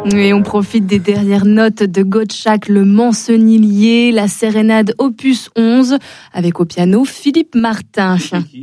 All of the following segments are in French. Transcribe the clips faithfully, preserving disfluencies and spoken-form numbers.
Et on profite des dernières notes de Gottschalk, le Mancenillier, la sérénade opus onze, avec au piano Philippe Martin.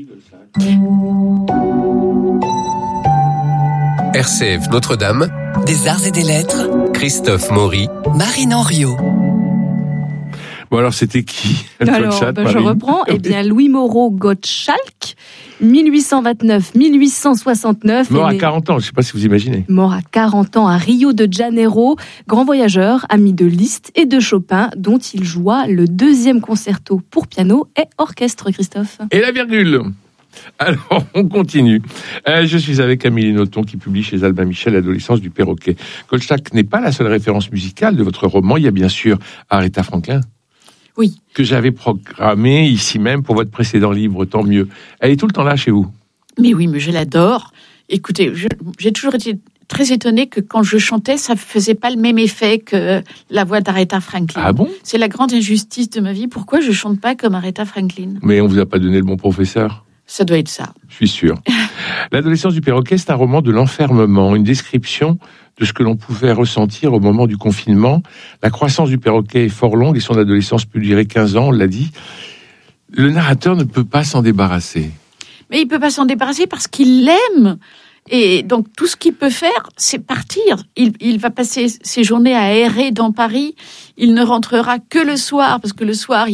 R C F Notre-Dame, des arts et des lettres, Christophe Maury, Marine Henriot. Bon alors c'était qui? Alors ben, je reprends. Eh bien Louis Moreau Gottschalk, mille huit cent vingt-neuf à mille huit cent soixante-neuf. Mort à quarante ans, je ne sais pas si vous imaginez. Mort à quarante ans à Rio de Janeiro, grand voyageur, ami de Liszt et de Chopin, dont il joua le deuxième concerto pour piano et orchestre, Christophe. Et la virgule. Alors, on continue. Euh, je suis avec Amélie Nothomb qui publie chez Albin Michel L'adolescence du perroquet. Gottschalk n'est pas la seule référence musicale de votre roman. Il y a bien sûr Aretha Franklin. Oui. Que j'avais programmé ici même pour votre précédent livre, tant mieux. Elle est tout le temps là chez vous. Mais oui, mais je l'adore. Écoutez, je, j'ai toujours été très étonnée que quand je chantais, ça ne faisait pas le même effet que la voix d'Aretha Franklin. Ah bon? C'est la grande injustice de ma vie. Pourquoi je ne chante pas comme Aretha Franklin? Mais on ne vous a pas donné le bon professeur? Ça doit être ça. Je suis sûr. L'adolescence du perroquet, c'est un roman de l'enfermement, une description de ce que l'on pouvait ressentir au moment du confinement. La croissance du perroquet est fort longue et son adolescence peut durer quinze ans, on l'a dit. Le narrateur ne peut pas s'en débarrasser. Mais il ne peut pas s'en débarrasser parce qu'il l'aime. Et donc, tout ce qu'il peut faire, c'est partir. Il, il va passer ses journées à errer dans Paris. Il ne rentrera que le soir, parce que le soir,